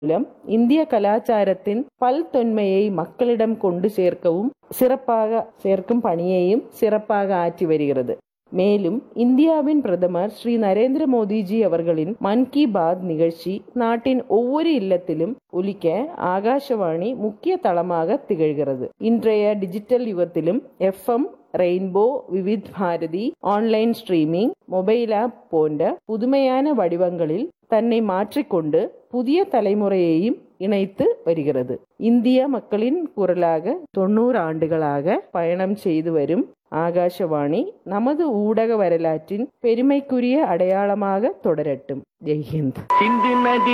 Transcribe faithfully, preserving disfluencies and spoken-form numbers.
மூலம் இந்திய கலாச்சாரத்தின் பல்தொன்மையை மக்களிடம் கொண்டு சேர்க்கவும் சிறப்பாக சேர்க்கும் பணியையும் சிறப்பாக ஆற்றி வருகிறது. மேலும் இந்தியாவின் பிரதமர் ஸ்ரீ நரேந்திர மோடிஜி அவர்களின் மன் கி பாத் நிகழ்ச்சி நாட்டின் ஒவ்வொரு இல்லத்திலும் ஒலிக்க ஆகாஷவாணி முக்கிய தளமாக திகழ்கிறது. இன்றைய digital யுகத்திலும் FM, rainbow, Vividh Bharathi, online streaming, mobile app போன்ற புதுமையான வடிவங்களில் தன்னை மாற்றிக்கொண்டு புதிய தலைமுறையையும் இணைத்து வருகிறது. இந்திய மக்களின் குரலாக தொண்ணூறு ஆண்டுகளாக பயணம் செய்து வரும் ஆகாஷவாணி நமது ஊடக வரலாற்றின் பெருமைக்குரிய அடையாளமாக தொடரட்டும். ஜெய்ஹிந்த்.